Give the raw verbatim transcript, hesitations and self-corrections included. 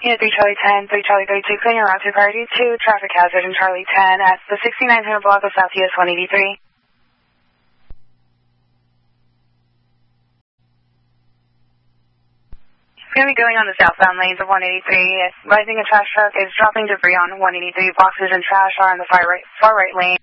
Unit three Charlie ten, three Charlie thirty-two, clearing your route to priority two, traffic hazard in Charlie ten at the sixty-nine hundred block of South U S one eighty-three. It's going to be going on the southbound lanes of one eighty-three. Rising a trash truck is dropping debris on one eighty-three. Boxes and trash are on the far right, far right lane.